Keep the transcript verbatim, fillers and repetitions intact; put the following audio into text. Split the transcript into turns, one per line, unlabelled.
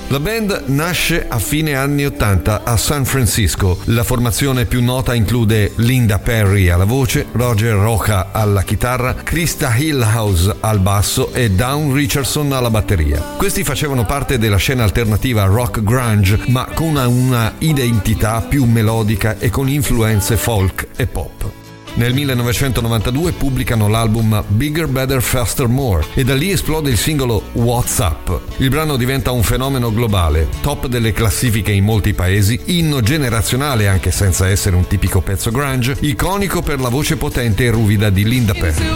La band nasce a fine anni ottanta a San Francisco. La formazione più nota include Linda Perry alla voce, Roger Rocha alla chitarra, Krista Hillhouse al basso e Dawn Richardson alla batteria. Questi facevano parte della scena alternativa rock grunge, ma con una, una identità più melodica e con influenze folk e pop. Nel millenovecentonovantadue pubblicano l'album Bigger, Better, Faster, More e da lì esplode il singolo What's Up. Il brano diventa un fenomeno globale, top delle classifiche in molti paesi, inno generazionale anche senza essere un tipico pezzo grunge, iconico per la voce potente e ruvida di Linda Perry.